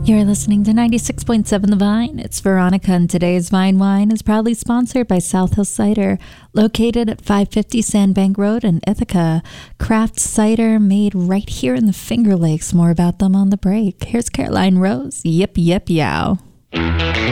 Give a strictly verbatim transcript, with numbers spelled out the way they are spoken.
You're listening to ninety-six point seven The Vine. It's Veronica, and today's Vine Wine is proudly sponsored by South Hill Cider, located at five fifty Sandbank Road in Ithaca. Craft cider made right here in the Finger Lakes. More about them on the break. Here's Caroline Rose. Yip, yip, yow.